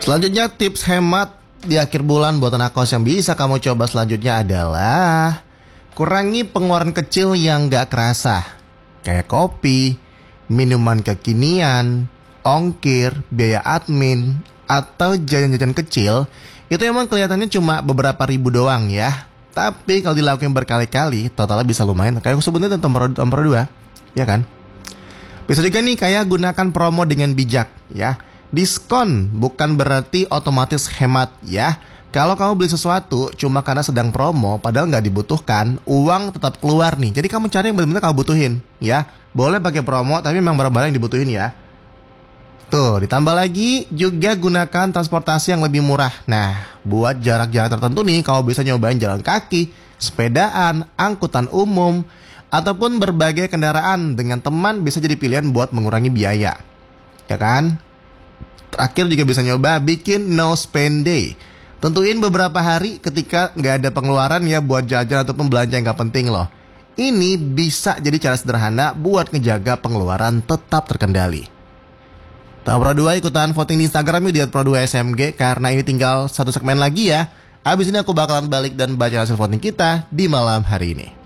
Selanjutnya tips hemat di akhir bulan buat anak kos yang bisa kamu coba selanjutnya adalah kurangi pengeluaran kecil yang gak kerasa, kayak kopi, minuman kekinian, ongkir, biaya admin, atau jajan-jajan kecil. Itu emang kelihatannya cuma beberapa ribu doang ya, tapi kalau dilakukan berkali-kali totalnya bisa lumayan. Kayak aku sebutin nomor 2, ya kan? Bisa juga nih kayak gunakan promo dengan bijak ya. Diskon bukan berarti otomatis hemat ya. Kalau kamu beli sesuatu cuma karena sedang promo padahal nggak dibutuhkan, uang tetap keluar nih. Jadi kamu cari yang benar-benar kamu butuhin ya. Boleh pakai promo tapi memang barang-barang yang dibutuhin ya. Tuh, ditambah lagi juga gunakan transportasi yang lebih murah. Nah, buat jarak-jarak tertentu nih kamu bisa nyobain jalan kaki, sepedaan, angkutan umum, ataupun berbagai kendaraan dengan teman bisa jadi pilihan buat mengurangi biaya. Ya kan? Terakhir juga bisa nyoba bikin no spend day. Tentuin beberapa hari ketika nggak ada pengeluaran ya buat jajan ataupun belanja yang nggak penting loh. Ini bisa jadi cara sederhana buat ngejaga pengeluaran tetap terkendali. Tahap Pro 2 ikutan voting di Instagram yuk di @pro2smg karena ini tinggal satu segmen lagi ya. Abis ini aku bakalan balik dan baca hasil voting kita di malam hari ini.